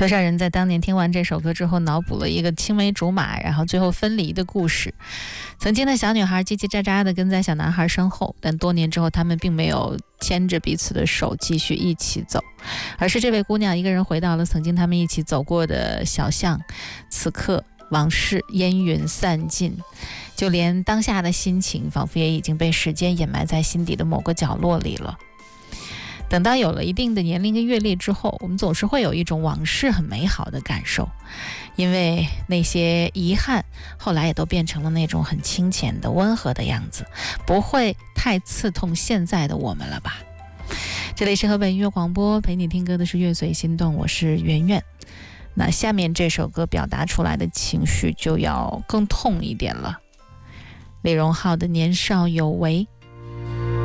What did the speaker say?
多少人在当年听完这首歌之后脑补了一个青梅竹马然后最后分离的故事。曾经的小女孩叽叽喳喳地跟在小男孩身后，但多年之后他们并没有牵着彼此的手继续一起走，而是这位姑娘一个人回到了曾经他们一起走过的小巷。此刻往事烟云散尽，就连当下的心情仿佛也已经被时间掩埋在心底的某个角落里了。等到有了一定的年龄跟阅历之后，我们总是会有一种往事很美好的感受，因为那些遗憾后来也都变成了那种很清浅的温和的样子，不会太刺痛现在的我们了吧。这里是河北音乐广播，陪你听歌的是乐随心动，我是圆圆。那下面这首歌表达出来的情绪就要更痛一点了。李荣浩的年少有为。